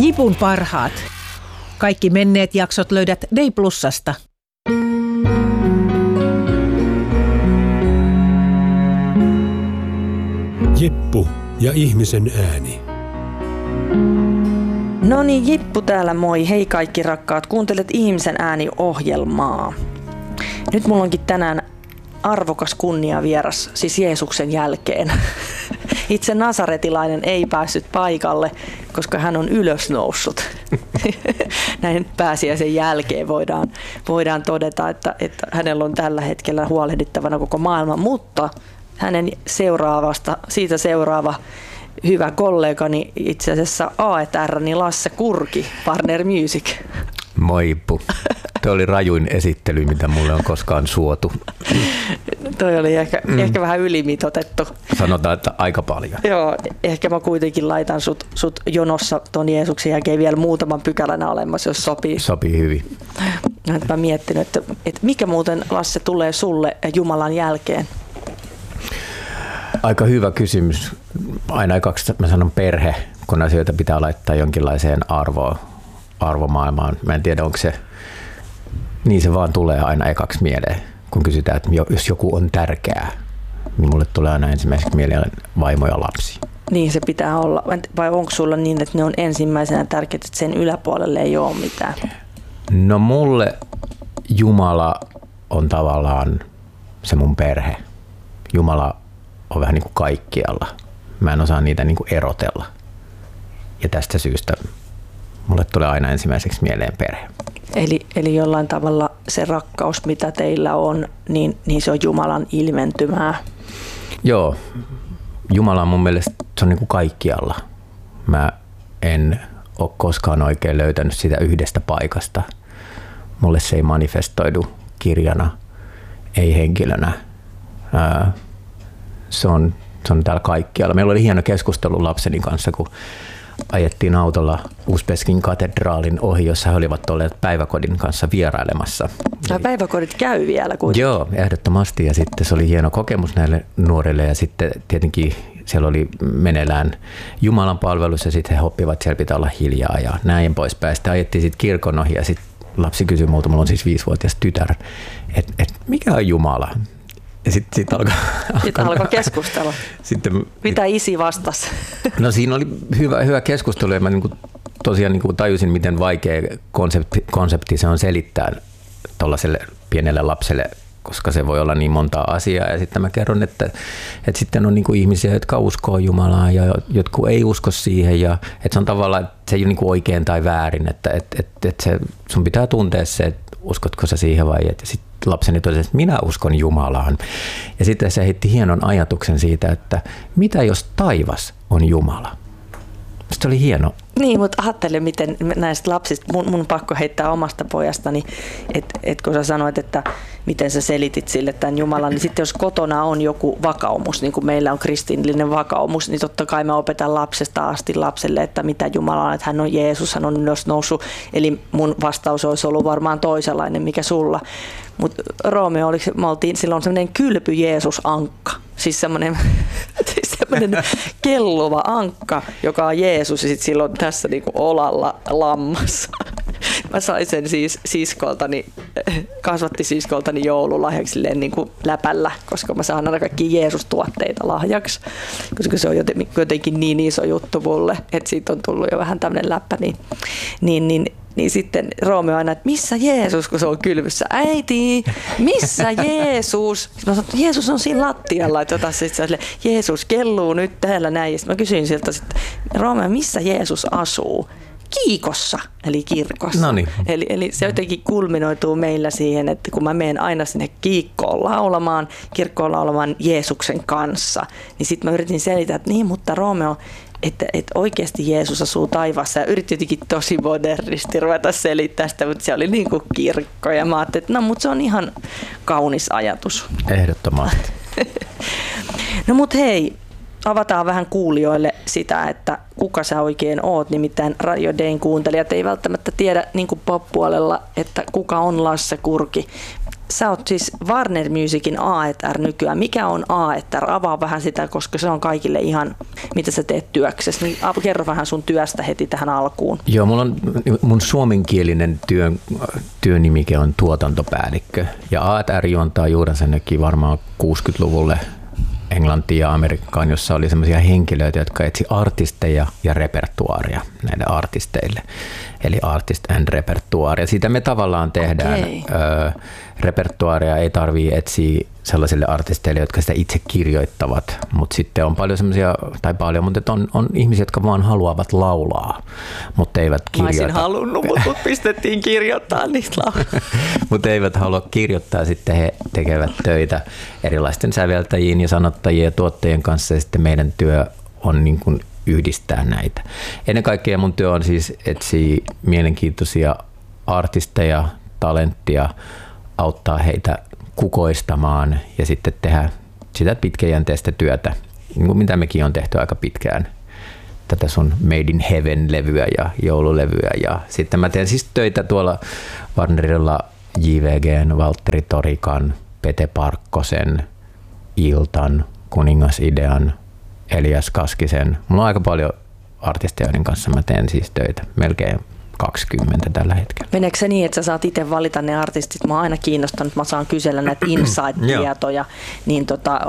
Jipun parhaat. Kaikki menneet jaksot löydät Day Plusasta. Jippu ja ihmisen ääni. No niin, Jippu täällä moi. Hei kaikki rakkaat. Kuuntelet Ihmisen ääni-ohjelmaa. Nyt mulla onkin tänään arvokas kunniavieras, siis Jeesuksen jälkeen. Itse nasaretilainen ei päässyt paikalle, koska hän on ylösnoussut. Näin pääsiäisen jälkeen voidaan todeta, että hänellä on tällä hetkellä huolehdittavana koko maailma, mutta hänen siitä seuraava hyvä kollegani itse asiassa A&R, Lasse Kurki, Partner Music. Moi Ippu. Tuo oli rajuin esittely, mitä mulle on koskaan suotu. Toi oli ehkä vähän ylimitoitettu. Sanotaan, että aika paljon. Joo, ehkä mä kuitenkin laitan sut jonossa ton Jeesuksen jälkeen vielä muutaman pykälän alemmas, jos sopii. Sopii hyvin. Mä miettinyt, että mikä muuten, Lasse, tulee sulle Jumalan jälkeen? Aika hyvä kysymys. Aina ekaksi mä sanon perhe, kun asioita pitää laittaa jonkinlaiseen arvomaailmaan. Mä en tiedä, onko se, niin se vaan tulee aina ekaksi mieleen, kun kysytään, että jos joku on tärkeää, niin mulle tulee aina ensimmäiseksi mieleen vaimo ja lapsi. Niin se pitää olla, vai onko sulla niin, että ne on ensimmäisenä tärkeitä, että sen yläpuolelle ei ole mitään? No mulle Jumala on tavallaan se mun perhe. Jumala on vähän niin kuin kaikkialla. Mä en osaa niitä niin kuin erotella. Ja tästä syystä mulle tulee aina ensimmäiseksi mieleen perhe. Eli jollain tavalla se rakkaus, mitä teillä on, niin se on Jumalan ilmentymää. Joo, Jumala on mun mielestä se on niin kuin kaikkialla. Mä en ole koskaan oikein löytänyt sitä yhdestä paikasta. Mulle se ei manifestoidu kirjana, ei henkilönä. Se on täällä kaikkialla. Meillä oli hieno keskustelu lapseni kanssa, kun ajettiin autolla Uspeskin katedraalin ohi, jossa he olivat olleet päiväkodin kanssa vierailemassa. Päiväkodit käy vielä kuitenkin. Joo, ehdottomasti. Ja sitten se oli hieno kokemus näille nuorille. Ja sitten tietenkin siellä oli meneillään Jumalan palvelus ja sitten he oppivat, siellä pitää olla hiljaa ja näin poispäin. Sitten ajettiin sitten kirkon ohi ja sitten lapsi kysyi multa, mulla on siis 5-vuotias tytär, että mikä on Jumala? Ja sitten alkoi keskustella. Mitä isi vastasi? No siinä oli hyvä keskustelu ja mä tosiaan tajusin, miten vaikea konsepti se on selittää tuollaiselle pienelle lapselle, koska se voi olla niin montaa asiaa. Ja sitten mä kerron, että sitten on ihmisiä, jotka uskoo Jumalaan ja jotkut ei usko siihen. Ja että se on tavallaan, että se ei ole oikein tai väärin, että sun pitää tuntea se, että uskotko sä siihen vai et. Ja sitten lapseni totesi, että minä uskon Jumalaan. Ja sitten se heitti hienon ajatuksen siitä, että mitä jos taivas on Jumala? Se oli hieno. Niin, mutta ajattele, miten näistä lapsista, mun pakko heittää omasta pojastani, että kun sä sanoit, että miten sä selitit sille tämän Jumalan, niin sitten jos kotona on joku vakaumus, niin kuin meillä on kristillinen vakaumus, niin totta kai mä opetan lapsesta asti lapselle, että mitä Jumala on, että hän on Jeesus, hän on noussut, eli mun vastaus olisi ollut varmaan toisenlainen, mikä sulla. Mutta Roomeo, me oltiin silloin semmoinen kylpy Jeesus-ankka, siis semmoinen kelluva ankka, joka on Jeesus ja sitten silloin tässä niinku olalla lammas. Mä sain sen siis kasvattisiskoltani joululahjaksi silleen niin kuin läpällä, koska mä saan aina kaikki Jeesus-tuotteita lahjaksi, koska se on jotenkin niin iso juttu mulle, että siitä on tullut jo vähän tämmöinen läppä. Niin sitten Roomeo aina, että missä Jeesus, kun se on kylvyssä. Äiti, missä Jeesus? Sitten mä sanoin, että Jeesus on siinä lattialla. Että Jeesus kelluu nyt täällä näin. Ja sitten mä kysyin siltä, että Roomeo, missä Jeesus asuu? Kiikossa, eli kirkossa. Noniin. Eli se jotenkin kulminoituu meillä siihen, että kun mä menen aina sinne kirkkoon laulamaan Jeesuksen kanssa, niin sitten mä yritin selittää, että niin, mutta Roomeo, että oikeasti Jeesus asuu taivaassa ja yritin jotenkin tosi modernisti ruveta selittää sitä, mutta se oli niin kuin kirkko ja mä ajattelin, että no, mutta se on ihan kaunis ajatus. Ehdottomasti. No mut hei, avataan vähän kuulijoille sitä, että kuka sä oikein oot, nimittäin Radio Dayn kuuntelijat ei välttämättä tiedä niin kuin pop-puolella, että kuka on Lasse Kurki. sä oot siis Warner Musicin A&R nykyään. Mikä on A&R? Avaa vähän sitä, koska se on kaikille ihan, mitä sä teet työksessä. Niin kerro vähän sun työstä heti tähän alkuun. Joo, mun suomenkielinen työnimike on tuotantopäällikkö. Ja A&R juontaa juurensa varmaan 60-luvulle Englantiin ja Amerikkaan, jossa oli sellaisia henkilöitä, jotka etsi artisteja ja repertuaaria näille artisteille. Eli artist and repertoire. Ja siitä me tavallaan tehdään. Repertuaaria ei tarvitse etsiä sellaisille artisteille, jotka sitä itse kirjoittavat, mutta sitten on paljon semmoisia, mutta on ihmisiä, jotka vaan haluavat laulaa, mutta eivät kirjoita. Mä olisin halunnut, mutta pistettiin kirjoittaa niistä laulaa. Mutta eivät halua kirjoittaa, sitten he tekevät töitä erilaisten säveltäjien ja sanottajien ja tuottajien kanssa, ja sitten meidän työ on niin kuin yhdistää näitä. Ennen kaikkea mun työ on siis etsiä mielenkiintoisia artisteja, talenttia, auttaa heitä kukoistamaan ja sitten tehdä sitä pitkäjänteistä työtä, niin kuin mitä mekin on tehty aika pitkään. Tätä sun Made in Heaven-levyä ja joululevyä. Ja sitten mä teen siis töitä tuolla Warnerilla JVGn, Valtteri Torikan, Pete Parkkosen, Iltan, Kuningasidean, Elias Kaskisen. Mulla on aika paljon artisteja, joiden kanssa mä teen siis töitä. Melkein 20 tällä hetkellä. Meneekö se niin, että sä saat itse valita ne artistit? Mä oon aina kiinnostanut, mä saan kysellä näitä insight-tietoja. Niin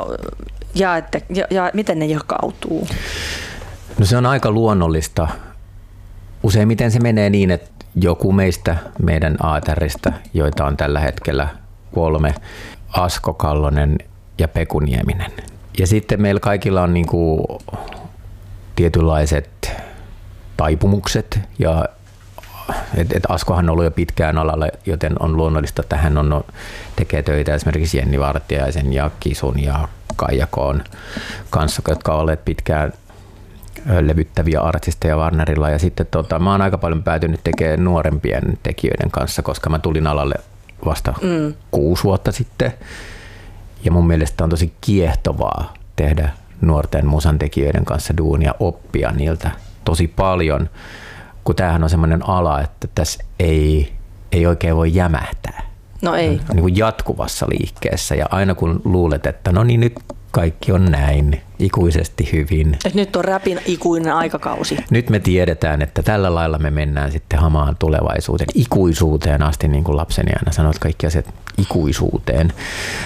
ja miten ne jakautuu? No se on aika luonnollista. Useimmiten se menee niin, että joku meistä, meidän A&Ristä, joita on tällä hetkellä 3, Asko Kallonen ja Peku Nieminen. Ja sitten meillä kaikilla on niinku tietynlaiset taipumukset ja Askohan on ollut jo pitkään alalla, joten on luonnollista, että hän tekee töitä esimerkiksi Jenni Vartiaisen ja Kisun ja Kaija Koon kanssa, jotka ovat olleet pitkään levyttäviä artisteja Warnerilla. Ja sitten mä oon aika paljon päätynyt tekemään nuorempien tekijöiden kanssa, koska mä tulin alalle vasta 6 vuotta sitten. Ja mun mielestä on tosi kiehtovaa tehdä nuorten musantekijöiden kanssa duunia, oppia niiltä tosi paljon, kun tämähän on semmoinen ala, että tässä ei oikein voi jämähtää. No ei. Niin kuin jatkuvassa liikkeessä ja aina kun luulet, että no niin nyt kaikki on näin ikuisesti hyvin. Nyt on räpin ikuinen aikakausi. Nyt me tiedetään, että tällä lailla me mennään sitten hamaan tulevaisuuteen, ikuisuuteen asti, niin kuin lapseni aina sanoo, että kaikki asiat ikuisuuteen.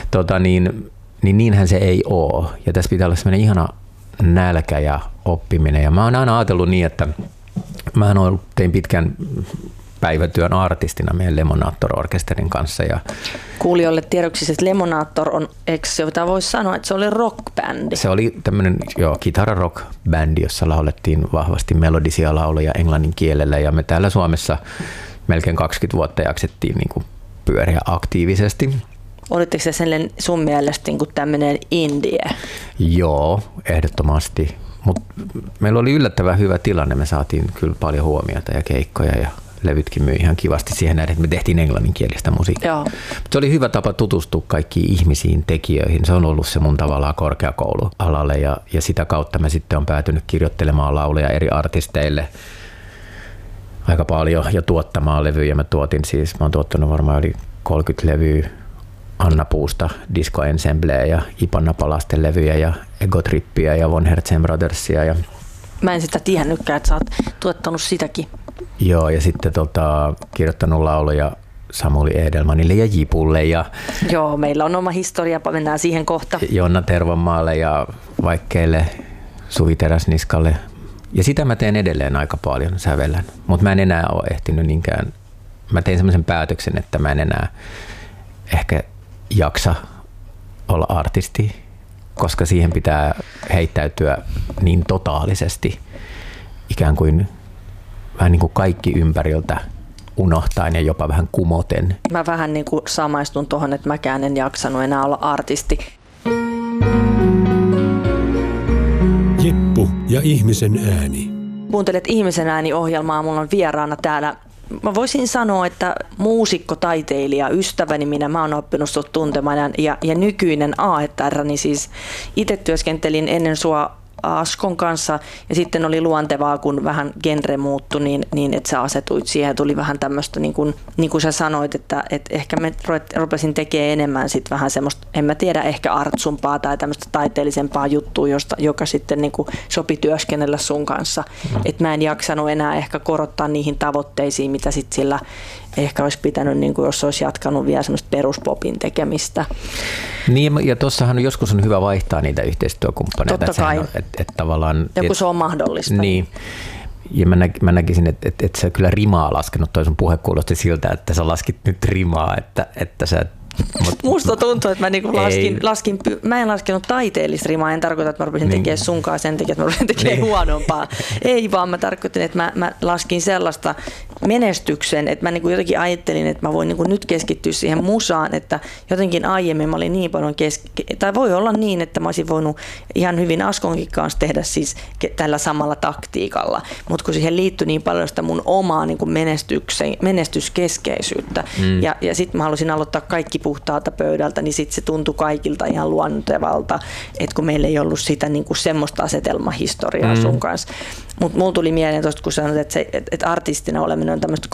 Niinhän se ei ole. Ja tässä pitää olla semmoinen ihana nälkä ja oppiminen. Ja mä oon aina ajatellut niin, että tein pitkän päivätyön artistina meidän Lemonator-orkesterin kanssa. Ja kuulijoille tiedoksi, että Lemonator on, eikö jota voisi sanoa, että se oli rockbändi? Se oli tämmöinen kitara-rock-bändi, jossa laulettiin vahvasti melodisia lauluja englannin kielellä. Ja me täällä Suomessa melkein 20 vuotta jaksettiin niin kuin pyöriä aktiivisesti. Olitteko se sun mielestä niin kuin tämmöinen indie? Joo, ehdottomasti. Mutta meillä oli yllättävän hyvä tilanne. Me saatiin kyllä paljon huomiota ja keikkoja ja levytkin myi ihan kivasti siihen näin, että me tehtiin englanninkielistä musiikkia. Se oli hyvä tapa tutustua kaikkiin ihmisiin, tekijöihin. Se on ollut se mun tavallaan korkeakoulualalle ja sitä kautta mä sitten on päätynyt kirjoittelemaan lauluja eri artisteille aika paljon ja tuottamaan levyjä. Mä oon tuottanut varmaan yli 30 levyä. Anna Puusta Disco Ensembleä ja Ipanna Palasten levyjä ja Ego Trippiä ja Von Herzen Brothersia. Ja mä en sitä tiennytkään, että sä oot tuottanut sitäkin. Joo, ja sitten kirjoittanut lauluja Samuli Edelmanille ja Jipulle. Joo, meillä on oma historia, mennään siihen kohta. Jonna Tervonmaalle ja Vaikkeille, Suvi Teräsniskalle. Ja sitä mä teen edelleen aika paljon, sävellän. Mutta mä en enää ole ehtinyt niinkään. Mä tein semmoisen päätöksen, että mä en enää ehkä jaksa olla artisti, koska siihen pitää heittäytyä niin totaalisesti, ikään kuin vähän niin kuin kaikki ympäriltä unohtaen ja jopa vähän kumoten. Mä vähän niin kuin samaistun tuohon, että mäkään en jaksanut enää olla artisti. Jeppu ja ihmisen ääni. Kuuntelet Ihmisen ääni-ohjelmaa, mulla on vieraana täällä. Mä voisin sanoa, että muusikko, taiteilija, ystäväni, mä oon oppinut sut tuntemaan ja nykyinen A&R, niin siis itse työskentelin ennen sua Askon kanssa ja sitten oli luontevaa, kun vähän genre muuttui, niin että sä asetuit siihen. Tuli vähän tämmöistä, niin kuin sä sanoit, että ehkä me rupesin tekemään enemmän sit vähän semmoista, en mä tiedä, ehkä artsumpaa tai tämmöistä taiteellisempaa juttua, joka sitten niin kuin sopi työskennellä sun kanssa. Että mä en jaksanut enää ehkä korottaa niihin tavoitteisiin, mitä sitten sillä ehkä olisi pitänyt, niin kuin jos olisi jatkanut vielä semmoista peruspopin tekemistä. Niin, ja tuossahan joskus on hyvä vaihtaa niitä yhteistyökumppaneita. Totta kai. Tavallaan, ja kun se on mahdollista. Niin. Ja mä näkisin, että sä kyllä rimaa laskenut, toi sun puhe kuulosti siltä, että sä laskit nyt rimaa, että sä... Musta tuntuu, että mä niinku mä en laskenut taiteellista rimaa, en tarkoita, että mä rupesin tekemään sunkaan sen takia, että mä rupesin tekemään huonompaa. Ei, vaan mä tarkoitin, että mä laskin sellaista menestyksen, että mä niinku jotenkin ajattelin, että mä voin niinku nyt keskittyä siihen musaan, että jotenkin aiemmin mä olin niin paljon tai voi olla niin, että mä olisin voinut ihan hyvin Askonkin kanssa tehdä siis tällä samalla taktiikalla, mutta kun siihen liittyi niin paljon sitä mun omaa niinku menestyskeskeisyyttä ja sitten mä halusin aloittaa kaikki puhtaalta pöydältä, niin sitten se tuntui kaikilta ihan luontevalta, että kun meillä ei ollut sitä niinku semmoista asetelmahistoriaa sun kanssa. Mutta mulla tuli mieleen tuosta, kun sanoit, että artistina oleminen on tämmöistä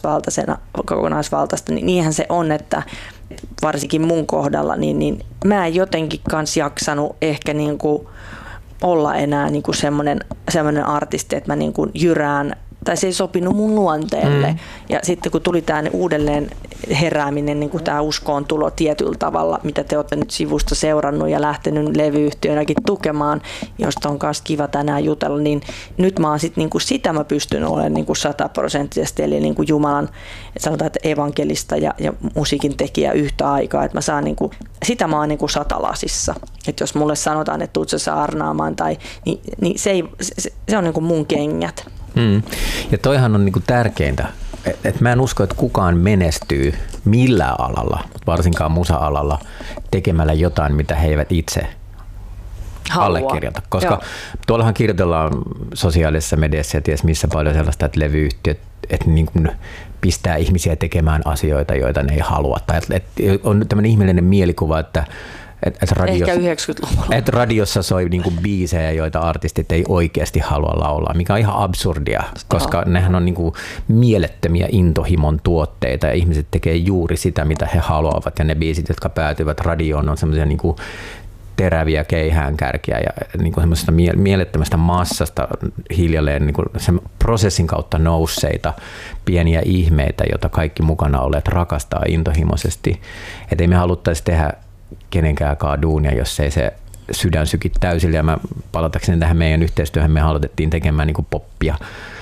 kokonaisvaltaista, niin niinhän se on, että varsinkin mun kohdalla, niin mä en jotenkin kans jaksanut ehkä niinku olla enää niinku semmoinen artisti, että mä niinku jyrään, tai se ei sopinut mun luonteelle. Ja sitten kun tuli tämä uudelleen herääminen, niin kuin tämä uskoon tulo tietyllä tavalla, mitä te olette nyt sivusta seurannut ja lähtenyt levyyhtiönäkin tukemaan, josta on myös kiva tänään jutella, niin nyt mä oon sit, niin kuin sitä mä pystyn olemaan niin kuin 100%, eli niin kuin Jumalan, sanotaan, että evankelista ja musiikin tekijä yhtä aikaa, että mä saan niin kuin, sitä mä oon niin kuin satalasissa. Että jos mulle sanotaan, että tuut sä saarnaamaan, niin se on niin kuin mun kengät. Ja toihan on niinku tärkeintä, että mä en usko, että kukaan menestyy millään alalla, varsinkaan musa-alalla, tekemällä jotain, mitä he eivät itse allekirjoita. Koska tuollahan kirjoitellaan sosiaalisessa mediassa ja ties missä paljon sellaista, että levyyhtiöt niin kuin pistää ihmisiä tekemään asioita, joita ne ei halua. Tai on tämmöinen ihmeellinen mielikuva, että ehkä 90-luvulla. Että radiossa soi niinku biisejä, joita artistit ei oikeasti halua laulaa, mikä on ihan absurdia, koska nehän on niinku mielettömiä intohimon tuotteita ja ihmiset tekee juuri sitä, mitä he haluavat. Ja ne biisit, jotka päätyvät radioon, on semmoisia niinku teräviä keihäänkärkiä ja niinku semmoisesta mielettömästä massasta hiljalleen niinku sen prosessin kautta nousseita pieniä ihmeitä, joita kaikki mukana olleet rakastaa intohimoisesti. Että ei me haluttaisi tehdä kenenkään duunia, jos ei se sydän syki täysillä. Ja mä palatakseni tähän meidän yhteistyöhön, me aloitettiin tekemään niin kuin poppia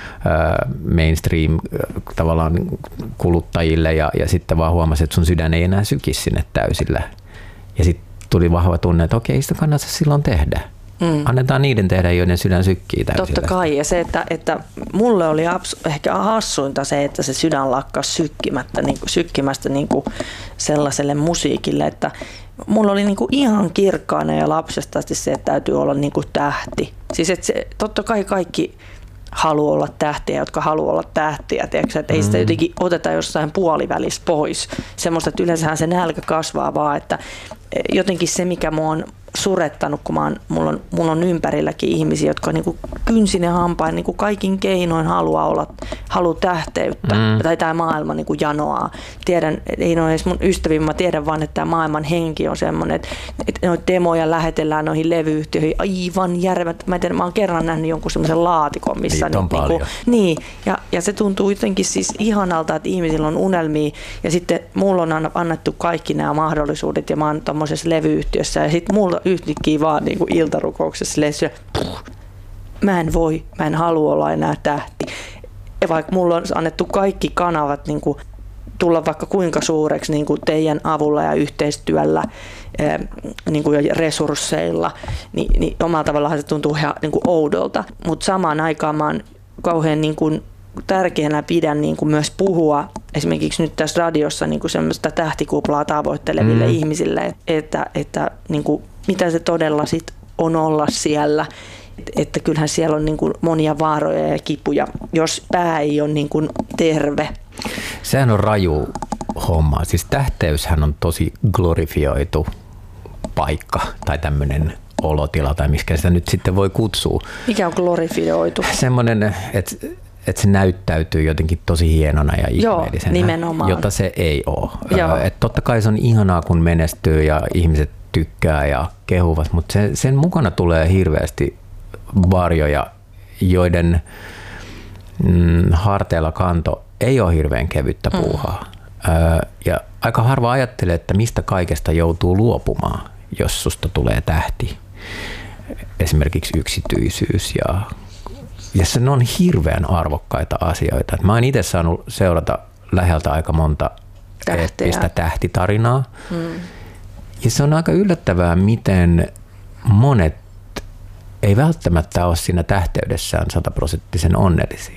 mainstream tavallaan kuluttajille ja sitten vaan huomasin, että sun sydän ei enää syki sinne täysillä. Ja sitten tuli vahva tunne, että okei, sitä kannattaa silloin tehdä. Annetaan niiden tehdä, joiden sydän sykkii täysillä. Totta kai, ja se, että mulle oli ehkä hassuinta se, että se sydän lakkasi sykkimästä niin kuin sellaiselle musiikille, että mulla oli niin kuin ihan kirkkaana ja lapsesta asti se, että täytyy olla niin kuin tähti. Siis että totta kai kaikki haluaa olla tähtiä, jotka haluaa olla tähtiä, tiedätkö? Että ei sitä jotenkin oteta jossain puolivälissä pois. Semmoista, että yleensähän se nälkä kasvaa vaan, että jotenkin se, mikä mua on surettanut, kun mulla on ympärilläkin ihmisiä, jotka niinku kynsin ja hampain niinku kaikin keinoin haluaa tähteyttä. Tai tämä maailma niinku janoaa. Tiedän, ei ole edes mun ystäviä, mä tiedän vaan, että tämä maailman henki on semmoinen, että noita demoja lähetellään noihin levyyhtiöihin aivan järjevät. Mä oon kerran nähnyt jonkun semmoisen laatikon, missä ja se tuntuu jotenkin siis ihanalta, että ihmisillä on unelmia ja sitten mulla on annettu kaikki nämä mahdollisuudet ja mä oon tommosessa levyyhtiössä ja sitten mulla yhtäkkiä vaan niin kuin iltarukouksessa mä en halua olla enää tähti. Ja vaikka mulla on annettu kaikki kanavat niin kuin tulla vaikka kuinka suureksi niin kuin teidän avulla ja yhteistyöllä niin kuin resursseilla, niin omalla tavallaan se tuntuu ihan niin kuin oudolta. Mutta samaan aikaan mä oon kauhean niin kuin tärkeänä pidän niin kuin myös puhua esimerkiksi nyt tässä radiossa niin kuin semmoista tähtikuplaa tavoitteleville ihmisille, että niin kuin, mitä se todella sit on olla siellä. Että kyllähän siellä on niin kuin monia vaaroja ja kipuja, jos pää ei ole niin kuin terve. Sehän on raju homma. Siis tähteyshän on tosi glorifioitu paikka tai tämmöinen olotila tai miskä sitä nyt sitten voi kutsua. Mikä on glorifioitu? Semmoinen, että se näyttäytyy jotenkin tosi hienona ja ihmeellisenä, nimenomaan. Jota se ei ole. Totta kai se on ihanaa, kun menestyy ja ihmiset tykkää ja kehuvat, mutta sen mukana tulee hirveästi varjoja, joiden harteilla kanto ei ole hirveän kevyttä puuhaa. Ja aika harva ajattelee, että mistä kaikesta joutuu luopumaan, jos susta tulee tähti. Esimerkiksi yksityisyys ja se on hirveän arvokkaita asioita. Mä oon itse saanut seurata läheltä aika monta eeppistä tähtitarinaa. Ja se on aika yllättävää, miten monet ei välttämättä ole siinä tähteydessään 100% onnellisia.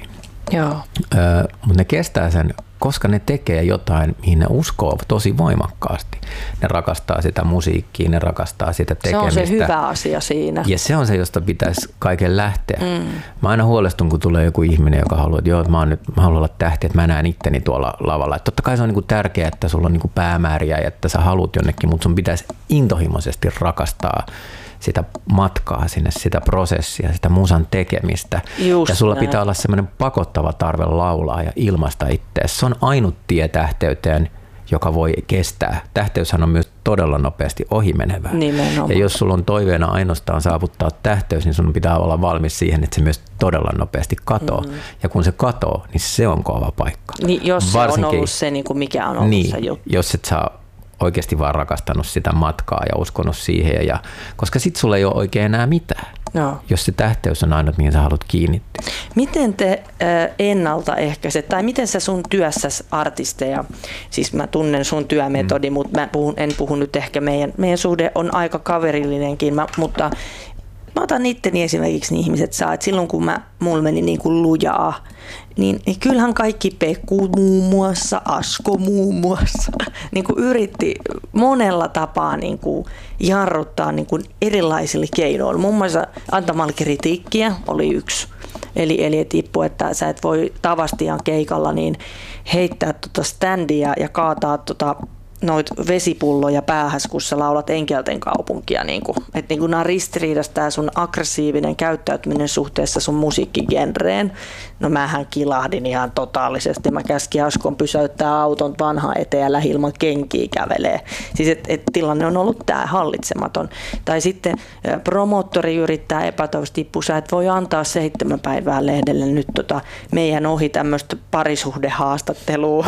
Mutta ne kestää sen, koska ne tekee jotain, mihin ne uskoo tosi voimakkaasti. Ne rakastaa sitä musiikkia, ne rakastaa sitä tekemistä. Se on se hyvä asia siinä. Ja se on se, josta pitäisi kaiken lähteä. Mä aina huolestun, kun tulee joku ihminen, joka haluaa, että mä haluan olla tähti, että mä näen itteni tuolla lavalla. Että totta kai se on niinku tärkeää, että sulla on niinku päämääriä ja että sä haluat jonnekin, mutta sun pitäisi intohimoisesti rakastaa sitä matkaa sinne, sitä prosessia, sitä musan tekemistä. Just ja sulla näin. pitää olla semmoinen pakottava tarve laulaa ja ilmaista itseäsi. Se on ainut tie tähteyteen, joka voi kestää. Tähteyshän on myös todella nopeasti ohimenevää. Nimenomaan. Ja jos sulla on toiveena ainoastaan saavuttaa tähteys, niin sun pitää olla valmis siihen, että se myös todella nopeasti katoo. Ja kun se katoo, niin se on kova paikka. Niin, jos se on ollut se, niin kuin mikä on ollut se juttu. Jos et saa oikeasti vaan rakastanut sitä matkaa ja uskonut siihen, koska sit sulla ei ole oikein enää mitään, jos se tähteys on ainut, mihin sä haluat kiinnittyä. Miten te ennaltaehkäiset, tai miten sä sun työssäsi artisteja, siis mä tunnen sun työmetodi, mutta en puhu nyt ehkä, meidän suhde on aika kaverillinenkin, mutta mä otan itteni esimerkiksi niin ihmiset saa, että silloin kun mulla meni niin kuin lujaa, niin kyllähän kaikki Pekku muun muassa, Asko muun muassa, niin kuin yritti monella tapaa niin kuin jarruttaa niin kuin erilaisilla keinoilla. Muun muassa antamalla kritiikkiä oli yksi. Eli tippu, että sä et voi Tavastian keikalla niin heittää standia ja kaataa noit vesipulloja päähäs, kun sä laulat Enkelten kaupunkia. Että nämä on ristiriidassa tämä sun aggressiivinen käyttäytyminen suhteessa sun musiikkigenreen. No mähän kilahdin ihan totaalisesti. Mä käskin Askon pysäyttää auton vanha eteen ja lähi ilman kenkiä kävelee. Siis tilanne on ollut tää hallitsematon. Tai sitten promottori yrittää epätoivosti tippu, sä et voi antaa 7 päivää lehdelle nyt meidän ohi tämmöistä parisuhdehaastattelua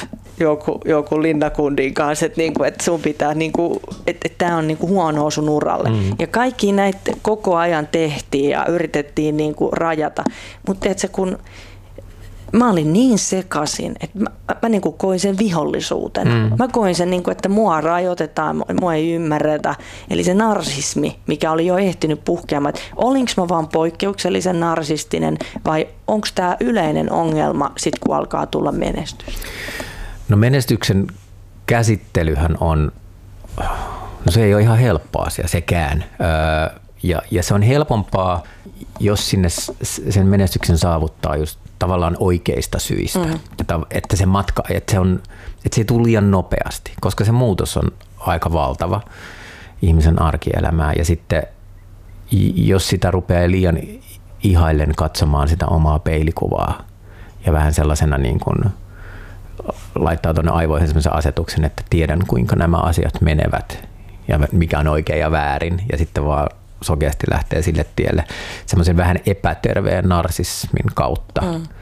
joku linnakundin kanssa, että sun pitää, että tämä on huonoa sun uralle. Ja kaikki näitä koko ajan tehtiin ja yritettiin rajata. Mutta tiedätkö, kun mä olin niin sekaisin, että mä koin sen vihollisuutena. Mä koin sen, että mua rajoitetaan, mua ei ymmärretä. Eli se narsismi, mikä oli jo ehtinyt puhkeamaan, että olinko mä vaan poikkeuksellisen narsistinen vai onko tämä yleinen ongelma sit kun alkaa tulla menestys? No menestyksen käsittelyhän on, no se ei ole ihan helppo asia sekään. Ja se on helpompaa, jos sinne sen menestyksen saavuttaa just tavallaan oikeista syistä. Että se matka, että se ei tule liian nopeasti, koska se muutos on aika valtava ihmisen arkielämää. Ja sitten jos sitä rupeaa liian ihaillen katsomaan sitä omaa peilikuvaa ja vähän sellaisena niin kuin laittaa tuonne aivoihin sellaisen asetuksen, että tiedän kuinka nämä asiat menevät ja mikä on oikein ja väärin ja sitten vaan sokeasti lähtee sille tielle semmoisen vähän epäterveen narsismin kautta,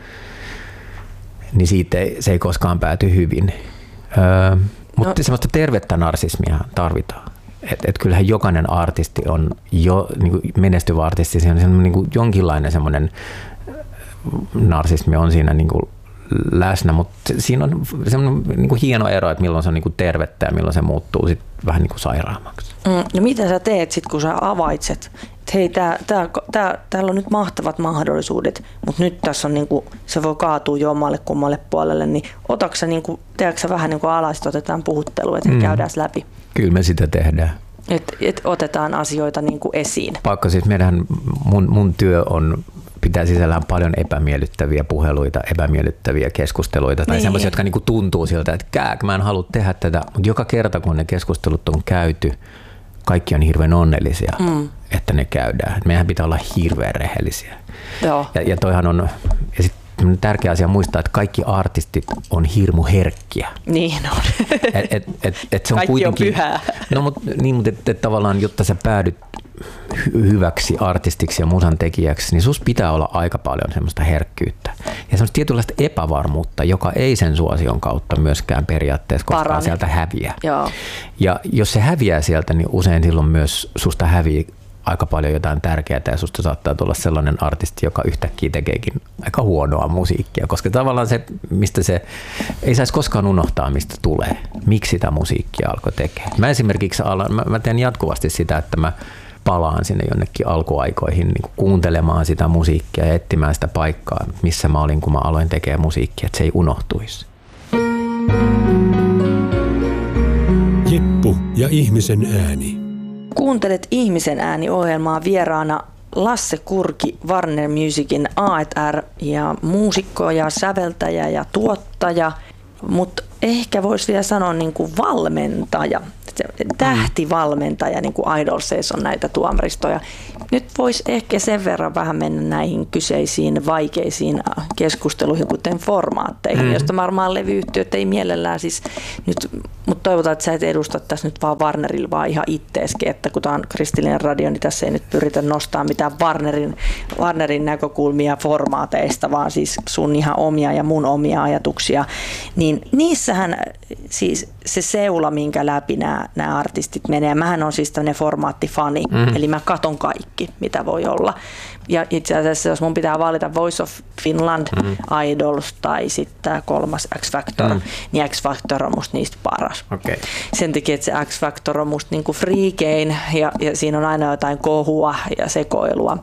niin siitä se ei koskaan pääty hyvin. Mutta semmoista tervettä narsismia tarvitaan. Et kyllähän jokainen artisti on niin menestyvä artisti, se on niin jonkinlainen semmoinen narsismi on siinä niin läsnä, mutta siinä on semmoinen niin hieno ero, että milloin se on niin tervettä ja milloin se muuttuu sit vähän niin sairaammaksi. No mitä sä teet sitten, kun sä avaitset, että hei, täällä on nyt mahtavat mahdollisuudet, mutta nyt tässä on se voi kaatua jommalle kummalle puolelle, niin otatko sä, teekö sä vähän alas, että otetaan puhuttelua, että käydään läpi? Kyllä me sitä tehdään. Et otetaan asioita esiin. Pakko siis mun työ pitää sisällään paljon epämiellyttäviä puheluita, epämiellyttäviä keskusteluita tai semmoisia, jotka tuntuu siltä, että mä en halua tehdä tätä, mutta joka kerta kun ne keskustelut on käyty, kaikki on hirveän onnellisia, että ne käydään. Meidän pitää olla hirveän rehellisiä. Joo. Ja toihan on, ja sit tärkeä asia muistaa, että kaikki artistit on hirmu herkkiä. Niin on. Se on kaikki kuitenkin, on pyhää. No, mutta tavallaan, jotta sä päädyt hyväksi artistiksi ja musan tekijäksi, niin sus pitää olla aika paljon semmoista herkkyyttä. Ja semmoista tietynlaista epävarmuutta, joka ei sen suosion kautta myöskään periaatteessa koskaan sieltä häviä. Joo. Ja jos se häviää sieltä, niin usein silloin myös susta häviää aika paljon jotain tärkeää ja susta saattaa tulla sellainen artisti, joka yhtäkkiä tekeekin aika huonoa musiikkia, koska tavallaan se, mistä se ei saisi koskaan unohtaa, mistä tulee, miksi sitä musiikkia alkoi tekemään. Mä esimerkiksi mä teen jatkuvasti sitä, että mä palaan sinne jonnekin alkuaikoihin niin kuuntelemaan sitä musiikkia ja etsimään sitä paikkaa, missä mä olin, kun mä aloin tekemään musiikkia, että se ei unohtuisi. Jeppu ja ihmisen ääni. Kuuntelet Ihmisen ääni-ohjelmaa, vieraana Lasse Kurki, Warner Musicin A&R ja muusikko ja säveltäjä ja tuottaja, mutta ehkä voisi vielä sanoa niin kuin valmentaja, tähtivalmentaja, niin kuin Idolseissa on näitä tuomaristoja. Nyt voisi ehkä sen verran vähän mennä näihin kyseisiin vaikeisiin keskusteluihin, kuten formaatteihin, josta varmaan levyyhtiöt ei mielellään siis nyt, mutta toivotaan, että sä et edusta tässä nyt vaan Warnerilla, vaan ihan itteeskin, että kun tämä on kristillinen radio, niin tässä ei nyt pyritä nostaa mitään Warnerin näkökulmia formaateista, vaan siis sun ihan omia ja mun omia ajatuksia, niin niissähän siis se seula, minkä läpi nämä artistit menee. Mähän on siis tämmöinen formaattifani, eli mä katon kaikki, mitä voi olla. Ja itse asiassa, jos mun pitää valita Voice of Finland, Idols tai sitten tämä kolmas X Factor, niin X Factor on musta niistä paras. Okay. Sen takia, että se X Factor on musta niinku friikein ja siinä on aina jotain kohua ja sekoilua.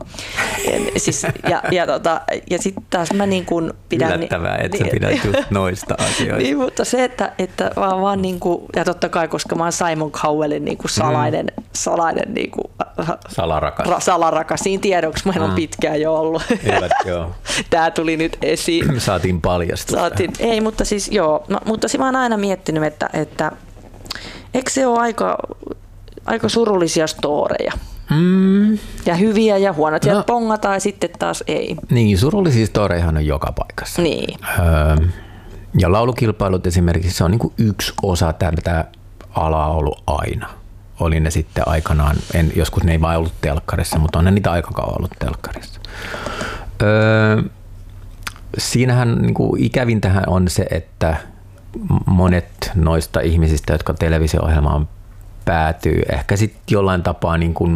Ja sitten taas mä niin kuin pidän... Yllättävää, että sä pidät just noista asioista. Niin, mutta se, että vaan niin kuin, ja totta kai, koska mä oon Simon Cowellin niin kuin salainen niin kuin, salarakas. Siinä tiedoksi meillä on pitkään jo ollut. Joo. Tämä tuli nyt esiin. Saatiin paljastusta. Ei, mutta siis joo. Mutta mä oon aina miettinyt, että eikö se ole aika surullisia storeja? Ja hyviä ja huonot. Ja pongataan ja sitten taas ei. Niin, surullisia storejahan on joka paikassa. Niin. Ja laulukilpailut esimerkiksi, se on niin kuin yksi osa tätä alaa ollut aina. Oli ne sitten aikanaan, joskus ne ei vaan ollut telkkarissa, mutta on ne niitä aika kauan ollut telkkarissa. Siinähän niin kuin ikävintähän on se, että monet noista ihmisistä, jotka televisio-ohjelmaan päätyy, ehkä sitten jollain tapaa niin kuin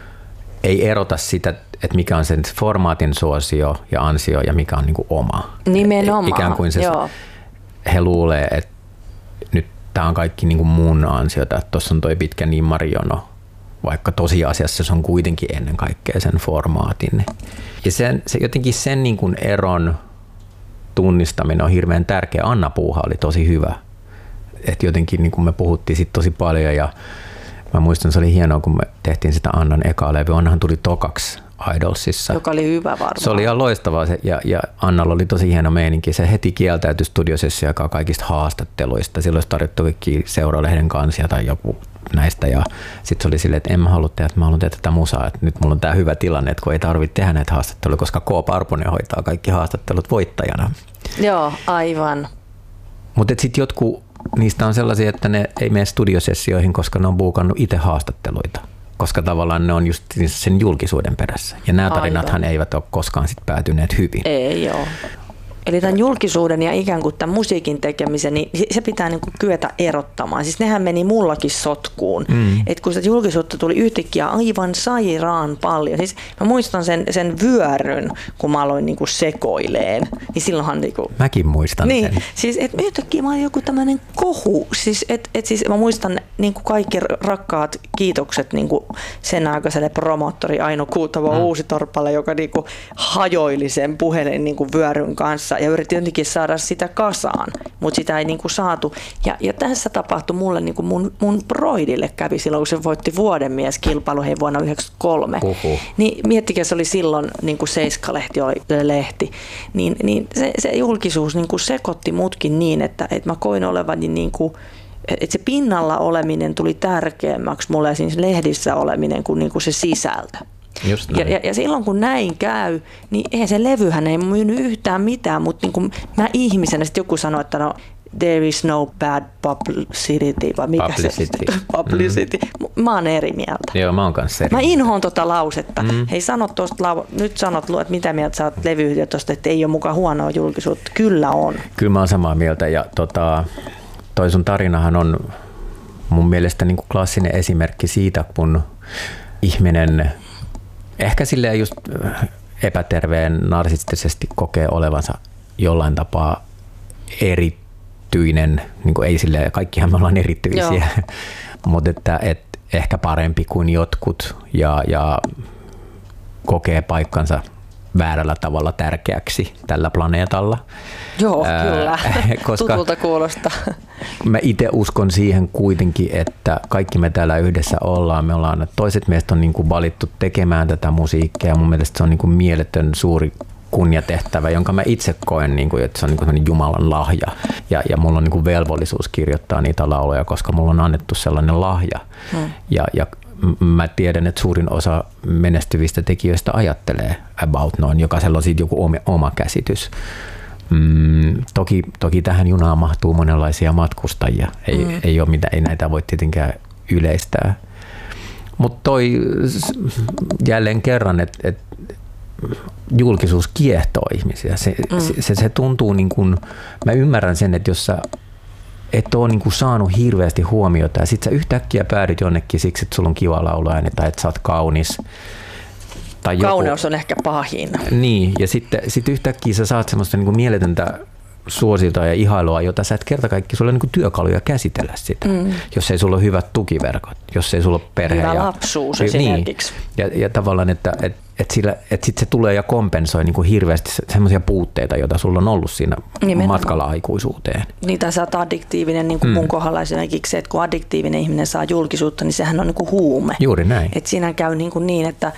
ei erota sitä, että mikä on sen formaatin suosio ja ansio ja mikä on niin kuin oma. Nimenomaan, ikään kuin se, joo. He luulee, että nyt tämä on kaikki niin kuin mun ansiota, että tuossa on toi pitkä nimmarijono, vaikka tosiasiassa se on kuitenkin ennen kaikkea sen formaatin. Ja se jotenkin sen niin kuin eron tunnistaminen on hirveän tärkeä. Anna Puuha oli tosi hyvä. Että jotenkin niin kuin me puhuttiin siitä tosi paljon ja mä muistan, se oli hienoa, kun me tehtiin sitä Annan ekaa levy. Annahan tuli tokaksi Idolsissa. Joka oli hyvä varmaan. Se oli ihan loistavaa ja Annalla oli tosi hieno meininki. Se heti kieltäytyi studiosession aikaa kaikista haastatteluista. Silloin olisi tarjottu kaikki Seura-lehden kansia tai joku näistä. Ja sitten se oli silleen, että en mä halua tehdä, että mä haluan tehdä tätä musaa. Että nyt mulla on tää hyvä tilanne, että kun ei tarvitse tehdä näitä haastatteluja, koska K. Parponen hoitaa kaikki haastattelut voittajana. Joo, aivan. Mutta sitten jotkut niistä on sellaisia, että ne ei mene studiosessioihin, koska ne on buukannut itse haastatteluita. Koska tavallaan ne on just sen julkisuuden perässä. Ja nämä tarinathan eivät ole koskaan sit päätyneet hyvin. Ei joo. Eli tämän julkisuuden ja ikään kuin tämän musiikin tekemisen, niin se pitää niin kuin kyetä erottamaan. Siis nehän meni mullakin sotkuun. Että kun sitä julkisuutta tuli yhtäkkiä aivan sairaan paljon. Siis mä muistan sen vyöryn, kun mä aloin niin kuin sekoileen. Niin silloinhan niin kuin... Mäkin muistan niin, sen. Siis että yhtäkkiä mä olin joku tämmöinen kohu. Siis, siis mä muistan niin kuin kaikki rakkaat kiitokset niin kuin sen aikaiselle promottori Aino Kuutavo Uusitorpalle, joka niin kuin hajoili sen puhelin niin kuin vyöryn kanssa. Ja yritin jotenkin saada sitä kasaan, mutta sitä ei niinku saatu. Ja tässä tapahtui mulle, niinku mun broidille kävi silloin, kun se voitti vuodenmieskilpailu vuonna 1993. Niin miettikää, se oli silloin niinku Seiska-lehti oli lehti. Niin se julkisuus niinku sekoitti mutkin niin, että mä koin olevani niinku että se pinnalla oleminen tuli tärkeämmäksi mulle siinä lehdissä oleminen kuin niinku se sisältö. Ja silloin kun näin käy, niin eihän se levyhän ei myynyt yhtään mitään, mutta niin mä ihmisenä, sitten joku sanoi, että no, there is no bad publicity, vai mikä publicity. Se publicity. Mä oon eri mieltä. Joo, mä oon kanssa eri. Mä inhoon tota lausetta. Hei, nyt sanot, että mitä mieltä sä oot levyyhtiö tosta, että ei ole mukaan huonoa julkisuutta. Kyllä on. Kyllä mä oon samaa mieltä, ja toi sun tarinahan on mun mielestä niin kuin klassinen esimerkki siitä, kun ihminen ehkä silleen just epäterveen narsistisesti kokee olevansa jollain tapaa erityinen, niin kuin ei silleen, kaikkihan me ollaan erityisiä, mutta että ehkä parempi kuin jotkut ja kokee paikkansa väärällä tavalla tärkeäksi tällä planeetalla. Joo, kyllä. Koska tutulta kuulostaa. mä itse uskon siihen kuitenkin, että kaikki me täällä yhdessä ollaan. Toiset meistä on niin kuin valittu tekemään tätä musiikkia, ja mun mielestä se on niin kuin mieletön suuri kunniatehtävä, jonka mä itse koen, niin kuin, että se on niin kuin Jumalan lahja. Ja mulla on niin kuin velvollisuus kirjoittaa niitä lauloja, koska mulla on annettu sellainen lahja. Ja mä tiedän, että suurin osa menestyvistä tekijöistä ajattelee about noin, jokaisella on siitä joku oma käsitys. Toki tähän junaan mahtuu monenlaisia matkustajia. Ei näitä voi tietenkään yleistää. Mutta toi jälleen kerran, että julkisuus kiehtoo ihmisiä. Se tuntuu niin kuin, mä ymmärrän sen, että jos sä et ole niin kuin saanut hirveästi huomiota ja sit sä yhtäkkiä päädyt jonnekin siksi, että sulla on kiva lauluääni tai että sä oot kaunis. Tai kauneus on ehkä pahin. Niin, ja sitten yhtäkkiä sä saat semmoista niin kuin mieletöntä suosiota ja ihailua, jota sä et kerta kaikki, sulla on niin kuin työkaluja käsitellä sitä, jos ei sulla ole hyvät tukiverkot, jos ei sulla ole perhe. Hyvä lapsuus esimerkiksi. Niin, ja tavallaan, että sitten se tulee ja kompensoi niin kuin hirveästi semmoisia puutteita, joita sulla on ollut siinä matkalla aikuisuuteen. Niin, tai sä oot addiktiivinen, niin kuin mun kohdalla esimerkiksi se, että kun addiktiivinen ihminen saa julkisuutta, niin sehän on niin kuin huume. Juuri näin. Että siinä käy niin, että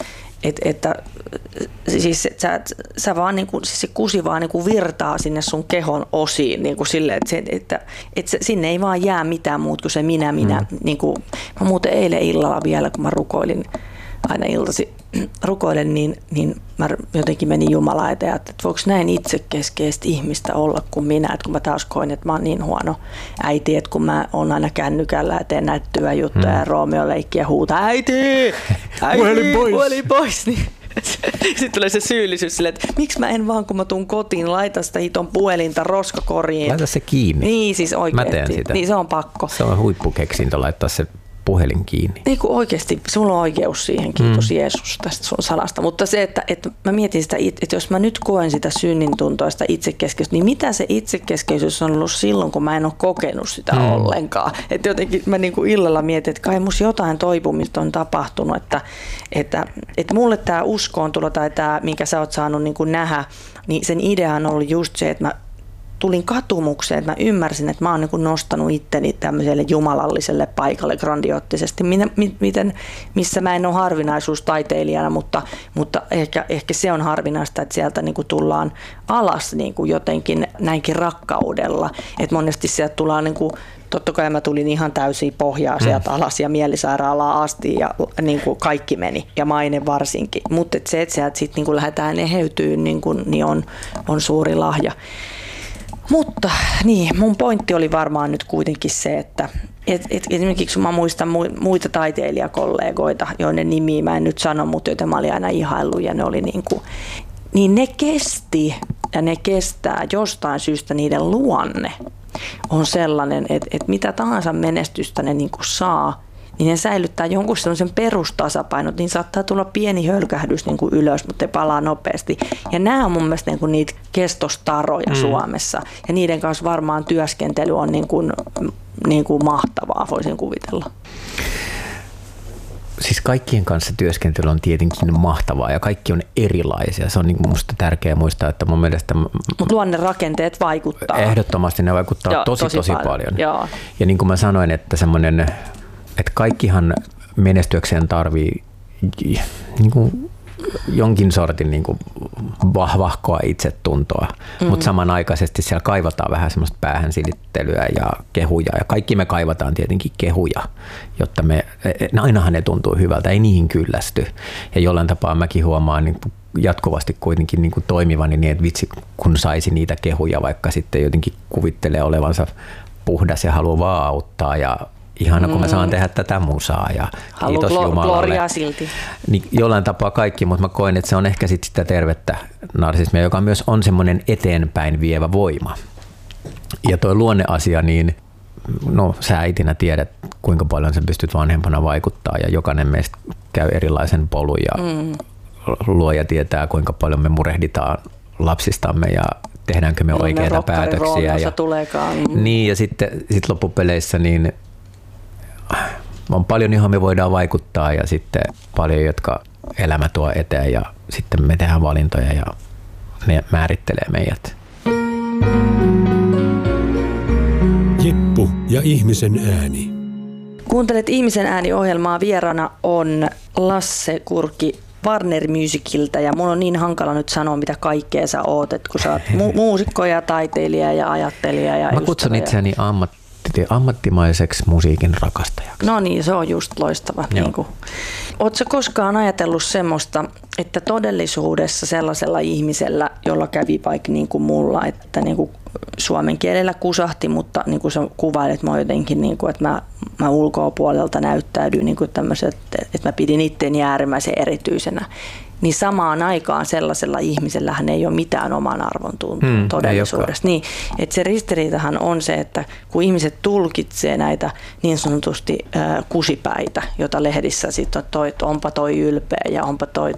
siis sä vaan niinku, siis se kusi vaan niinku virtaa sinne sun kehon osiin niinku sille, että sinne ei vaan jää mitään muut kuin se minä. Niinku, mä muuten eilen illalla vielä, kun mä rukoilin, aina iltasi rukoilen, niin mä jotenkin menin Jumalaan eteen, että voiko näin itsekeskeistä ihmistä olla kuin minä, että kun mä taas koin, että mä oon niin huono äiti, että kun mä oon aina kännykällä ja teen näitä työjuttuja ja Roomeo leikkiä huutaa, äiti, puhelin pois, niin sitten tulee se syyllisyys silleen, että miksi mä en vaan, kun mä tuun kotiin, laita sitä hiton puhelinta roskakoriin. Laita se kiinni. Niin, siis oikeasti. Mä teen sitä. Niin, se on pakko. Se on huippukeksintö laittaa se puhelin kiinni. Niin kuin oikeasti, sulla on oikeus siihen, kiitos Jeesus tästä sun sanasta. Mutta se, että mä mietin sitä, että jos mä nyt koen sitä synnintuntoa, sitä itsekeskeisyys, niin mitä se itsekeskeisyys on ollut silloin, kun mä en ole kokenut sitä ollenkaan. Että jotenkin mä niin kuin illalla mietin, että kai musta jotain toipumista on tapahtunut, että mulle tämä uskoontulo tai tämä, minkä sä oot saanut niin kuin nähdä, niin sen idea on ollut just se, että mä tulin katumukseen, että mä ymmärsin, että mä oon niin nostanut itteni tämmöiselle jumalalliselle paikalle grandioottisesti, missä mä en ole harvinaisuustaiteilijana, mutta ehkä se on harvinaista, että sieltä niin kuin tullaan alas niin kuin jotenkin näinkin rakkaudella, että monesti sieltä tullaan niin kuin, totta kai mä tulin ihan täysin pohjaa sieltä alas ja mielisairaalaa asti ja niin kuin kaikki meni ja maine varsinkin, mutta se, että sieltä sitten niin kuin lähdetään eheytyyn, niin on suuri lahja. Mutta niin, mun pointti oli varmaan nyt kuitenkin se, että esimerkiksi mä muistan muita taiteilijakollegoita, joiden nimiä mä en nyt sano, mutta joita mä olin aina ihaillut ja ne oli niin ne kesti ja ne kestää jostain syystä, niiden luonne on sellainen, että mitä tahansa menestystä ne niin kuin saa, niin ne säilyttää jonkun sellaisen perustasapainon, niin saattaa tulla pieni hölkähdys niin kuin ylös, mutta ne palaa nopeasti. Ja nämä on mun mielestä niin kuin niitä kestostaroja Suomessa, ja niiden kanssa varmaan työskentely on niin kuin mahtavaa, voisin kuvitella. Siis kaikkien kanssa työskentely on tietenkin mahtavaa ja kaikki on erilaisia. Se on niin musta tärkeää muistaa, että mun mielestä... Mutta luonnerakenteet vaikuttaa. Ehdottomasti ne vaikuttaa Joo, tosi paljon. Joo. Ja niin kuin mä sanoin, että semmoinen, että kaikkihan menestyäkseen tarvii niin kuin jonkin sortin niin kuin vahvahkoa itsetuntoa, mutta samanaikaisesti siellä kaivataan vähän semmoista päähän silittelyä ja kehuja. Ja kaikki me kaivataan tietenkin kehuja, jotta ainahan ne tuntuu hyvältä, ei niihin kyllästy. Ja jollain tapaa mäkin huomaan niin jatkuvasti kuitenkin niin kuin toimivani niin, että vitsi kun saisi niitä kehuja, vaikka sitten jotenkin kuvittelee olevansa puhdas ja haluaa vaan auttaa ja ihana, kun mä saan tehdä tätä musaa ja kiitos Jumalalle. Silti. Niin jollain tapaa kaikki, mutta mä koen, että se on ehkä sitä tervettä narsismia, joka myös on semmoinen eteenpäin vievä voima. Ja toi luonneasia, niin no sä äitinä tiedät, kuinka paljon sä pystyt vanhempana vaikuttaa ja jokainen meistä käy erilaisen polun ja luoja tietää, kuinka paljon me murehditaan lapsistamme ja tehdäänkö me oikeita päätöksiä. Ja, niin, ja sitten loppupeleissä niin on paljon, johon me voidaan vaikuttaa ja sitten paljon, jotka elämä tuo eteen ja sitten me tehdään valintoja ja ne määrittelee meidät. Jeppu ja ihmisen ääni. Kuuntelet Ihmisen ääni-ohjelmaa, vieraana on Lasse Kurki Warner Musiciltä ja mun on niin hankala nyt sanoa, mitä kaikkea sä oot, että kun sä oot muusikko ja taiteilija ja ajattelija ja mä kutsun itseäni ammattimaiseksi musiikin rakastajaksi. No niin, se on just loistava. Niin ootko koskaan ajatellut semmoista, että todellisuudessa sellaisella ihmisellä, jolla kävi vaikka niin kuin mulla, että niin kuin suomen kielellä kusahti, mutta niin kuin sä kuvailet, mä jotenkin, niin kuin, että mä ulkopuolelta näyttäydyin niin kuin tämmöiset, että mä pidin itteeni äärimmäisen erityisenä. Niin samaan aikaan sellaisella ihmisellähän ei ole mitään oman arvon todellisuudessa. Niin, että se ristiriitahan on se, että kun ihmiset tulkitsee näitä niin sanotusti kusipäitä, jota lehdissä sitten että onpa toi ylpeä ja onpa toi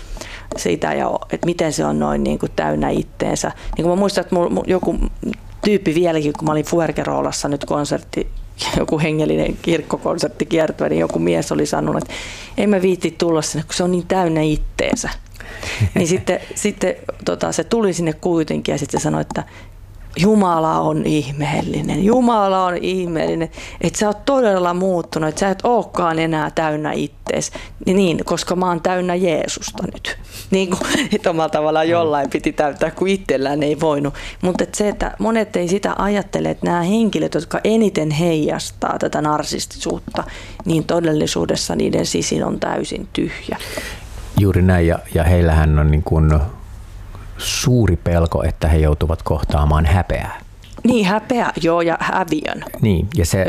sitä, ja että miten se on noin niin kuin täynnä itteensä. Niin kuin mä muistan, että joku tyyppi vieläkin, kun mä olin Fuergerolassa nyt joku hengellinen kirkkokonsertti kiertue, niin joku mies oli sanonut, että en mä viitti tulla sinne, kun se on niin täynnä itteensä. Niin sitten se tuli sinne kuitenkin ja sitten sanoi, että Jumala on ihmeellinen, Jumala on ihmeellinen, että sä oot todella muuttunut, että sä et olekaan enää täynnä ittees, niin, koska mä oon täynnä Jeesusta nyt. Niin kuin, että omalla tavallaan jollain piti täyttää, kun itsellään ei voinut. Mutta se, että monet ei sitä ajattele, että nämä henkilöt, jotka eniten heijastaa tätä narsistisuutta, niin todellisuudessa niiden sisin on täysin tyhjä. Juuri näin, ja heillähän on niin kuin suuri pelko, että he joutuvat kohtaamaan häpeää. Niin, häpeä, joo, ja häviön. Niin,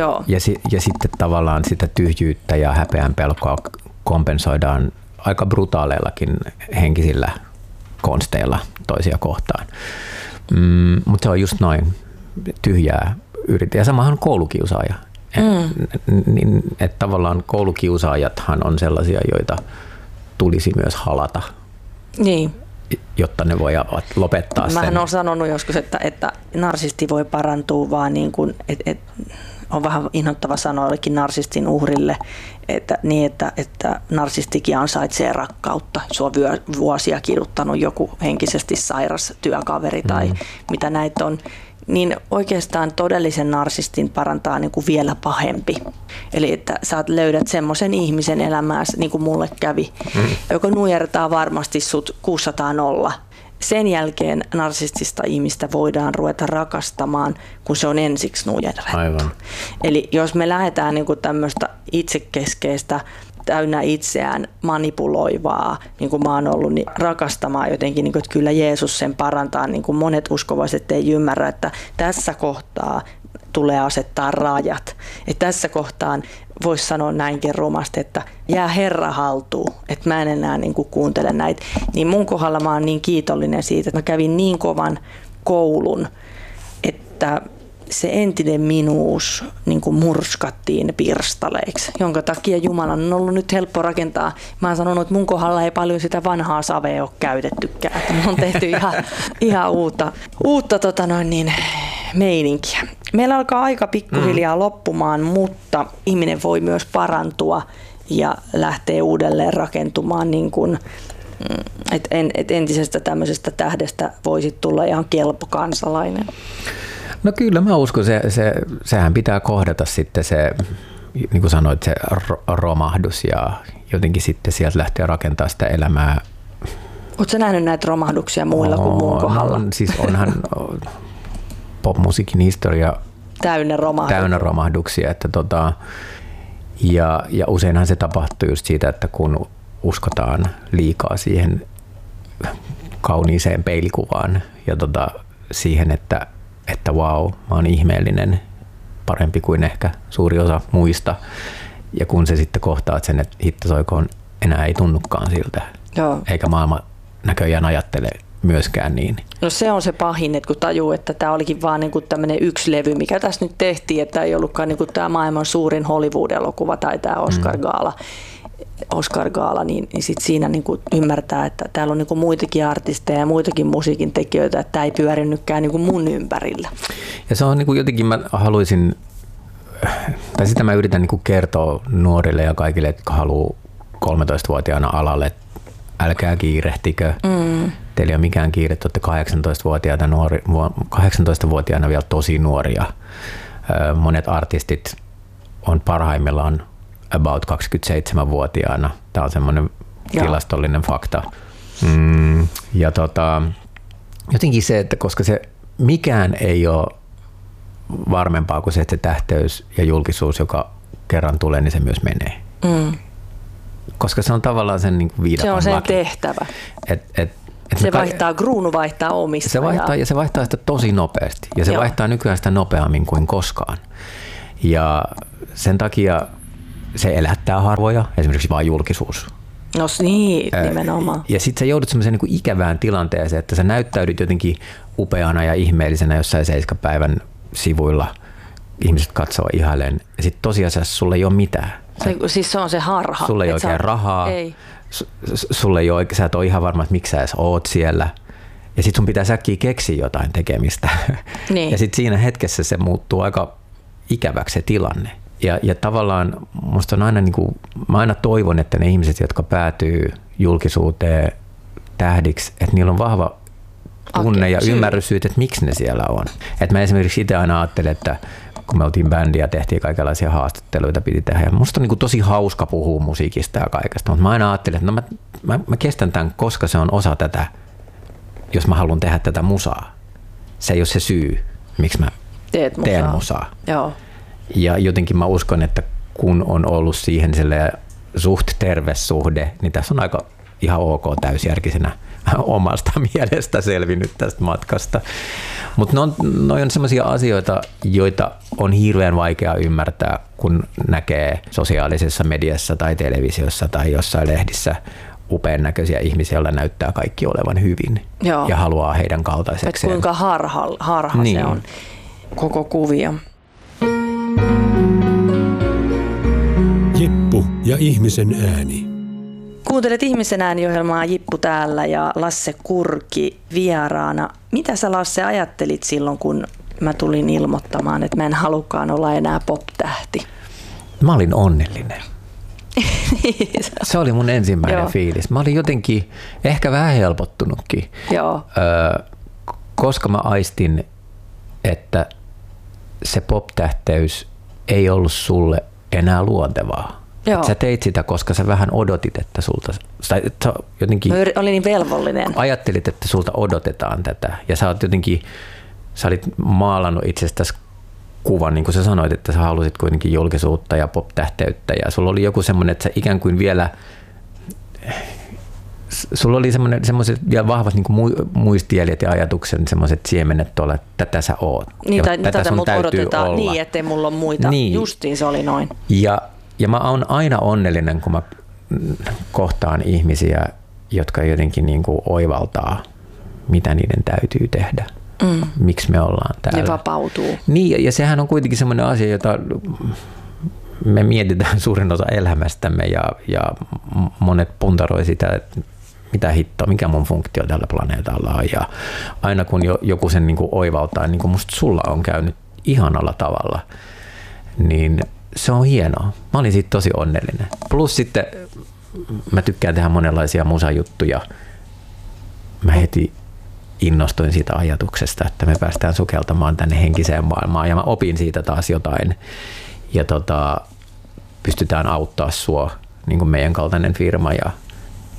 ja sitten tavallaan sitä tyhjyyttä ja häpeän pelkoa kompensoidaan aika brutaaleillakin henkisillä konsteilla toisia kohtaan. Mutta se on just noin tyhjää yrittää. Ja samahan koulukiusaaja. Että tavallaan koulukiusaajathan on sellaisia, joita tulisi myös halata. Niin. Jotta ne voivat lopettaa sen. Mähän olen sanonut joskus, että narsisti voi parantua vaan niin kuin, on vähän inhottava sanoa jollekin narsistin uhrille, että narsistikin ansaitsee rakkautta. Se on vuosia kiduttanut joku henkisesti sairas työkaveri tai mitä näitä on. Niin oikeastaan todellisen narsistin parantaa niin kuin vielä pahempi. Eli että sä löydät semmoisen ihmisen elämääsi, niin kuin mulle kävi, joka nujertaa varmasti sut 600-0. Sen jälkeen narsistista ihmistä voidaan ruveta rakastamaan, kun se on ensiksi nujerrettu. Aivan. Eli jos me lähdetään niin kuin tämmöistä itsekeskeistä, täynnä itseään manipuloivaa, niin kuin mä oon ollut, niin rakastamaan jotenkin, niin kuin, että kyllä Jeesus sen parantaa, niin kuin monet uskovaiset ei ymmärrä, että tässä kohtaa tulee asettaa rajat. Että tässä kohtaan voisi sanoa näinkin rumasti, että jää Herra haltuun, että mä en enää niin kuin kuuntele näitä. Niin mun kohdalla mä oon niin kiitollinen siitä, että mä kävin niin kovan koulun, että se entinen minuus niin kuin murskattiin pirstaleiksi, jonka takia Jumalan on ollut nyt helppo rakentaa. Mä oon sanonut, että mun kohdalla ei paljon sitä vanhaa savea ole käytettykään. Että mun on tehty ihan uutta meininkiä. Meillä alkaa aika pikkuhiljaa loppumaan, mutta ihminen voi myös parantua ja lähtee uudelleen rakentumaan niin kuin että entisestä tämmöisestä tähdestä voisi tulla ihan kelpo kansalainen. No kyllä mä uskon, sehän pitää kohdata sitten se, niin kuin sanoit, se romahdus ja jotenkin sitten sieltä lähteä rakentamaan sitä elämää Oletko sä nähnyt näitä romahduksia muilla kuin muun kohdalla? No, siis onhan popmusiikin historia täynnä romahduksia. Että ja useinhan se tapahtuu just siitä, että kun uskotaan liikaa siihen kauniiseen peilikuvaan ja siihen, että vau, mä oon ihmeellinen, parempi kuin ehkä suuri osa muista. Ja kun se sitten kohtaat sen, että hittosoikoon enää ei tunnukaan siltä, joo, eikä maailma näköjään ajattele myöskään niin. No se on se pahin, että kun tajuu, että tämä olikin vaan niin kuin tämmöinen yksi levy, mikä tässä nyt tehtiin, että ei ollutkaan niin kuin tämä maailman suurin Hollywood-elokuva tai tämä Oscar-gaala, niin sitten siinä niin kuin ymmärtää, että täällä on niin kuin muitakin artisteja ja muitakin musiikin tekijöitä, että tämä ei pyörinytkään niin kuin mun ympärillä. Ja se on niin kuin jotenkin, mä haluaisin, tai sitä mä yritän niin kuin kertoa nuorille ja kaikille, jotka haluaa 13-vuotiaana alalle, että älkää kiirehtikö. Teillä ei ole mikään kiire, te olette 18-vuotiaana vielä tosi nuoria. Monet artistit on parhaimmillaan about 27-vuotiaana. Tämä on semmoinen tilastollinen fakta. Ja jotenkin se, että koska se mikään ei ole varmempaa kuin se, että se tähteys ja julkisuus, joka kerran tulee, niin se myös menee. Koska se on tavallaan sen niin viidakon laki. Se on sen tehtävä. Kruunu vaihtaa omistajaa. Se vaihtaa sitä tosi nopeasti. Ja se vaihtaa nykyään sitä nopeammin kuin koskaan. Ja sen takia se elättää harvoja, esimerkiksi vain julkisuus. No niin, nimenomaan. Ja sitten sä joudut semmoiseen niin kuin ikävään tilanteeseen, että sä näyttäydyt jotenkin upeana ja ihmeellisenä jossain 7-päivän sivuilla. Ihmiset katsoo ihailen. Ja sitten tosiasiassa sulla ei ole mitään. Siis se on se harha. Sulla ei oikein rahaa. Ei. Sä et ole ihan varma, että miksi sä edes oot siellä. Ja sitten sun pitää säkkiä keksiä jotain tekemistä. Niin. Ja sitten siinä hetkessä se muuttuu aika ikäväksi se tilanne. Ja tavallaan musta on aina, mä aina toivon, että ne ihmiset, jotka päätyy julkisuuteen tähdiksi, että niillä on vahva tunne ja ymmärrys siitä, että miksi ne siellä on. Et mä esimerkiksi itse aina ajattelen, että kun me oltiin bändi ja tehtiin kaikenlaisia haastatteluita, piti tehdä. Ja musta on tosi hauska puhua musiikista ja kaikesta, mutta mä aina ajattelen, että mä kestän tämän, koska se on osa tätä, jos mä haluan tehdä tätä musaa. Se ei ole se syy, miksi mä teen musaa. Joo. Ja jotenkin mä uskon, että kun on ollut siihen suht terve suhde, niin tässä on aika ihan ok täysjärkisenä omasta mielestä selvinnyt tästä matkasta. Mutta noi on sellaisia asioita, joita on hirveän vaikea ymmärtää, kun näkee sosiaalisessa mediassa tai televisiossa tai jossain lehdissä upean näköisiä ihmisiä, joilla näyttää kaikki olevan hyvin. Joo. Ja haluaa heidän kaltaisekseen. Kuinka harha niin. Se on koko kuvio. Jippu ja ihmisen ääni. Kuuntelet Ihmisen ääni-ohjelmaa, Jippu täällä ja Lasse Kurki vieraana. Mitä sä, Lasse, ajattelit silloin, kun mä tulin ilmoittamaan, että mä en halukaan olla enää pop-tähti? Mä olin onnellinen. Se oli mun ensimmäinen fiilis. Mä olin jotenkin ehkä vähän helpottunutkin, koska mä aistin, että se pop-tähteys ei ollut sulle enää luontevaa. Sä teit sitä, koska sä vähän odotit, että sulta, jotenkin olin niin velvollinen. Ajattelit, että sulta odotetaan tätä. Ja sä olit maalannut itsestäsi kuvan, niin kuin sä sanoit, että sä halusit kuitenkin julkisuutta ja pop-tähteyttä. Ja sulla oli joku semmoinen, että sä ikään kuin vielä, sulla oli semmoiset vielä vahvat niin kuin muistijäljet ja ajatuksen, semmoiset siemenet tuolla, että tätä sä oot. Niin, tätä sun täytyy olla. Niin, ettei mulla ole muita. Niin. Justiin se oli noin. Ja mä oon aina onnellinen, kun mä kohtaan ihmisiä, jotka jotenkin niin kuin oivaltaa, mitä niiden täytyy tehdä. Miksi me ollaan täällä. Ne vapautuu. Niin, ja sehän on kuitenkin semmoinen asia, jota me mietitään suurin osa elämästämme ja monet puntaroi sitä, että mitä hittoa, mikä mun funktio tällä planeetalla on. Ja aina kun joku sen niin kuin oivaltaa, niin kuin musta sulla on käynyt ihanalla tavalla, niin se on hienoa. Mä olin siitä tosi onnellinen. Plus sitten mä tykkään tehdä monenlaisia musajuttuja. Mä heti innostuin siitä ajatuksesta, että me päästään sukeltamaan tänne henkiseen maailmaan ja mä opin siitä taas jotain. Ja pystytään auttaa sua, niin kuin meidän kaltainen firma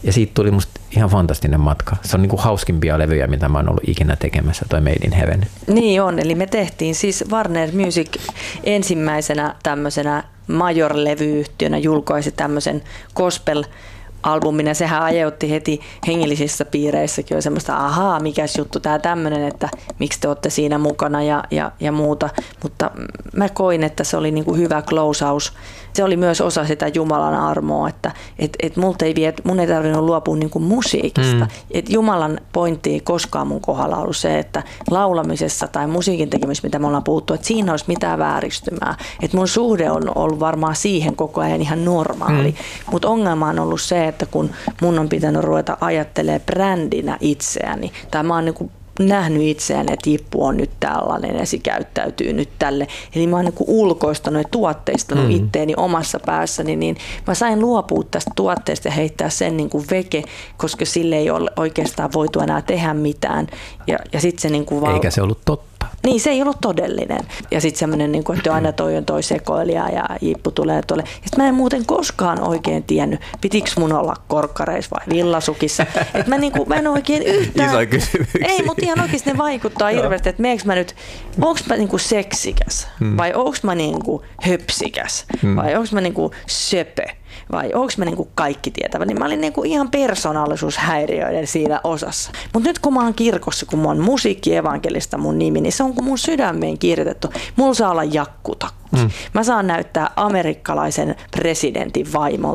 Ja siitä tuli musta ihan fantastinen matka. Se on niin kuin hauskimpia levyjä, mitä mä oon ollut ikinä tekemässä, toi Made in Heaven. Niin on, eli me tehtiin siis Warner Music ensimmäisenä tämmöisenä major-levyyhtiönä julkaisi tämmöisen gospel-albumin, ja sehän ajeutti heti hengellisissä piireissäkin jo semmoista, ahaa, mikäs juttu tää tämmönen, että miksi te olette siinä mukana ja muuta, mutta mä koin, että se oli niinku hyvä closeaus. Se oli myös osa sitä Jumalan armoa, että mun ei tarvinnut luopua niinku musiikista. Et Jumalan pointti ei koskaan mun kohdalla ollut se, että laulamisessa tai musiikin tekemisessä, mitä me ollaan puhuttu, että siinä olisi mitään vääristymää. Et mun suhde on ollut varmaan siihen koko ajan ihan normaali. Mutta ongelma on ollut se, että kun mun on pitänyt ruveta ajattelemaan brändinä itseäni, tai mä oon niinku nähnyt itseään, että Jippu on nyt tällainen ja se käyttäytyy nyt tälle. Eli mä oon niin ulkoistanut ja tuotteistanut itteeni omassa päässäni, niin mä sain luopua tästä tuotteesta ja heittää sen niin kuin veke, koska sille ei ole oikeastaan voitu enää tehdä mitään. Ja sit se niin kuin eikä se ollut totta. Niin, se ei ollut todellinen. Ja sitten semmoinen, niin että aina toi on toi sekoilija ja Jippu tulee tuolle. Ja sitten mä en muuten koskaan oikein tiennyt, pitikö mun olla korkkareissa vai villasukissa. Että mä en oikein yhtään. Isoja kysymyksiä. Ei, mutta ihan oikeasti ne vaikuttaa hirveästi, että onko mä niinku seksikäs vai onko mä niinku höpsikäs vai onko mä niinku söpö. Vai onko mä niinku kaikki tietävä, niin mä olin niinku ihan persoonallisuushäiriöiden siinä osassa. Mutta nyt kun mä oon kirkossa, kun mä oon musiikkievankelista mun nimi, niin se on kun mun sydämeen kirjoitettu. Mulla saa olla jakkutakki. Mä saan näyttää amerikkalaisen presidentin vaimolta.